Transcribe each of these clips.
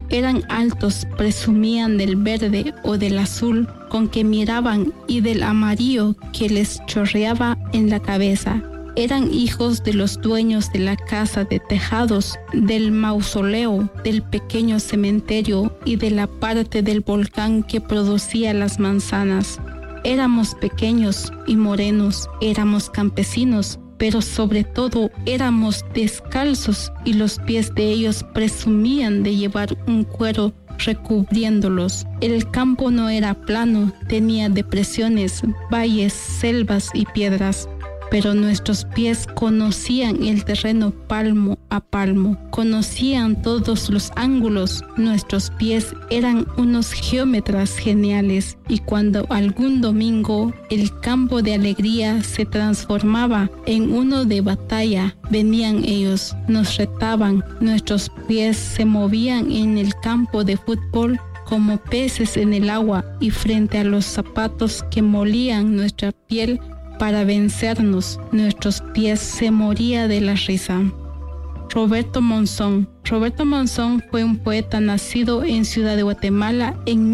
Eran altos, presumían del verde o del azul con que miraban y del amarillo que les chorreaba en la cabeza. Eran hijos de los dueños de la casa de tejados, del mausoleo, del pequeño cementerio y de la parte del volcán que producía las manzanas. Éramos pequeños y morenos, éramos campesinos, pero sobre todo éramos descalzos y los pies de ellos presumían de llevar un cuero recubriéndolos. El campo no era plano, tenía depresiones, valles, selvas y piedras. Pero nuestros pies conocían el terreno palmo a palmo, conocían todos los ángulos. Nuestros pies eran unos geómetras geniales, y cuando algún domingo el campo de alegría se transformaba en uno de batalla, venían ellos, nos retaban, nuestros pies se movían en el campo de fútbol como peces en el agua, y frente a los zapatos que molían nuestra piel para vencernos, nuestros pies se moría de la risa. Roberto Monzón. Roberto Monzón fue un poeta nacido en Ciudad de Guatemala en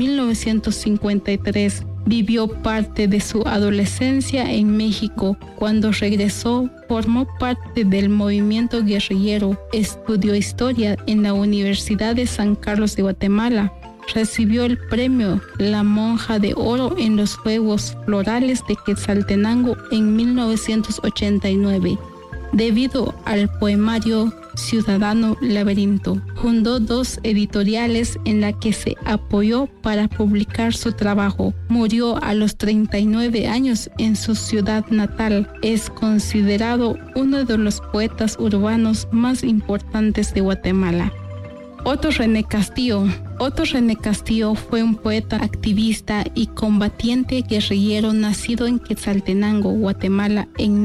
1953. Vivió parte de su adolescencia en México. Cuando regresó, formó parte del movimiento guerrillero. Estudió historia en la Universidad de San Carlos de Guatemala. Recibió el premio La Monja de Oro en los Juegos Florales de Quetzaltenango en 1989. Debido al poemario Ciudadano Laberinto, fundó 2 editoriales en las que se apoyó para publicar su trabajo. Murió a los 39 años en su ciudad natal. Es considerado uno de los poetas urbanos más importantes de Guatemala. Otto René Castillo. Otto René Castillo fue un poeta, activista y combatiente guerrillero nacido en Quetzaltenango, Guatemala, en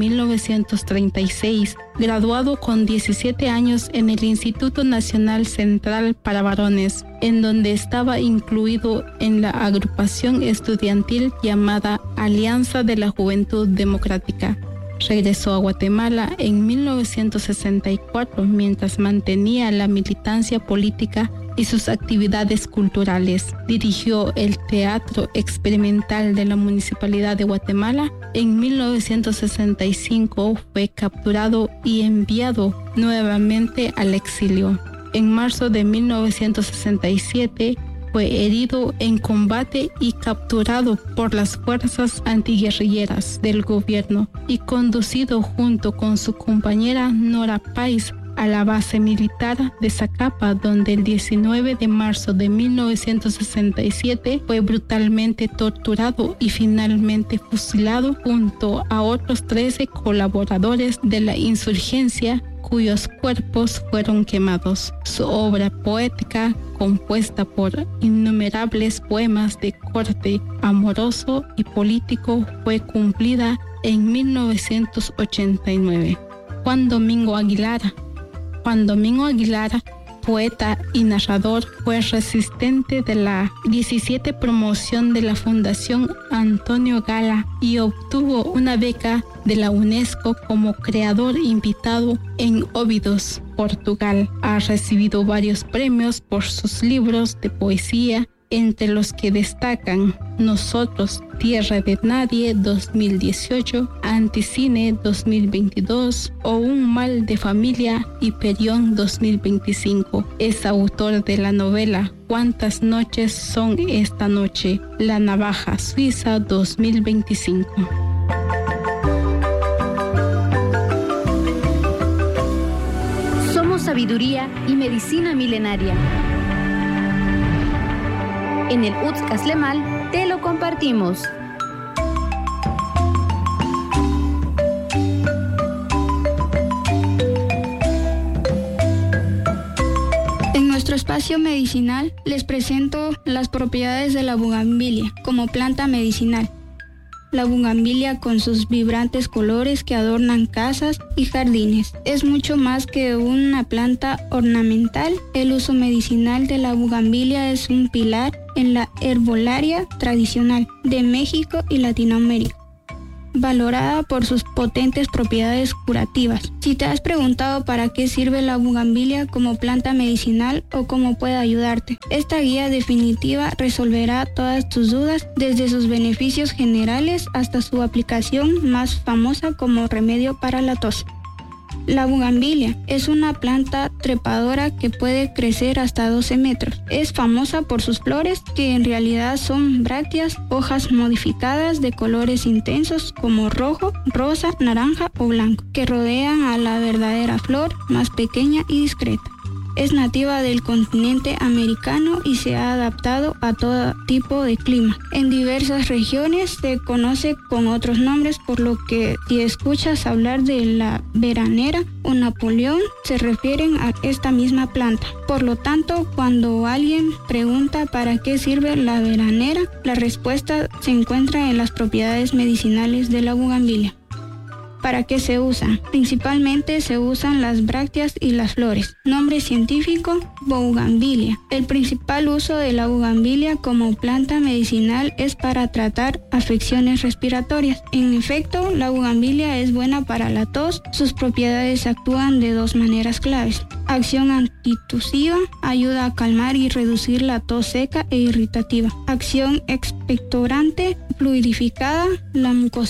1936. Graduado con 17 años en el Instituto Nacional Central para Varones, en donde estaba incluido en la agrupación estudiantil llamada Alianza de la Juventud Democrática. Regresó a Guatemala en 1964 mientras mantenía la militancia política y sus actividades culturales. Dirigió el Teatro Experimental de la Municipalidad de Guatemala. En 1965 fue capturado y enviado nuevamente al exilio. En marzo de 1967 fue herido en combate y capturado por las fuerzas antiguerrilleras del gobierno y conducido junto con su compañera Nora Pais a la base militar de Zacapa, donde el 19 de marzo de 1967 fue brutalmente torturado y finalmente fusilado junto a otros 13 colaboradores de la insurgencia, cuyos cuerpos fueron quemados. Su obra poética, compuesta por innumerables poemas de corte amoroso y político, fue cumplida en 1989. Juan Domingo Aguilar. Juan Domingo Aguilar, poeta y narrador, fue resistente de la 17 promoción de la Fundación Antonio Gala y obtuvo una beca de la UNESCO como creador invitado en Óbidos, Portugal. Ha recibido varios premios por sus libros de poesía, entre los que destacan Nosotros, Tierra de Nadie 2018, Anticine 2022 o Un Mal de Familia, Hiperión 2025. Es autor de la novela ¿Cuántas noches son esta noche? La Navaja Suiza 2025. Somos sabiduría y medicina milenaria. En el UTS Caslemal te lo compartimos. En nuestro espacio medicinal les presento las propiedades de la bugambilia como planta medicinal. La bugambilia, con sus vibrantes colores que adornan casas y jardines, es mucho más que una planta ornamental. El uso medicinal de la bugambilia es un pilar en la herbolaria tradicional de México y Latinoamérica. valorada por sus potentes propiedades curativas. Si te has preguntado para qué sirve la bugambilia como planta medicinal o cómo puede ayudarte, esta guía definitiva resolverá todas tus dudas, desde sus beneficios generales hasta su aplicación más famosa como remedio para la tos. La bugambilia es una planta trepadora que puede crecer hasta 12 metros. Es famosa por sus flores, que en realidad son brácteas, hojas modificadas de colores intensos como rojo, rosa, naranja o blanco, que rodean a la verdadera flor, más pequeña y discreta. Es nativa del continente americano y se ha adaptado a todo tipo de clima. En diversas regiones se conoce con otros nombres, por lo que si escuchas hablar de la veranera o Napoleón, se refieren a esta misma planta. Por lo tanto, cuando alguien pregunta para qué sirve la veranera, la respuesta se encuentra en las propiedades medicinales de la bugambilia. ¿Para qué se usa? Principalmente se usan las brácteas y las flores. Nombre científico: bugambilia. El principal uso de la bugambilia como planta medicinal es para tratar afecciones respiratorias. En efecto, la bugambilia es buena para la tos. Sus propiedades actúan de dos maneras claves. Acción antitusiva: ayuda a calmar y reducir la tos seca e irritativa. Acción expectorante: fluidificada la mucosidad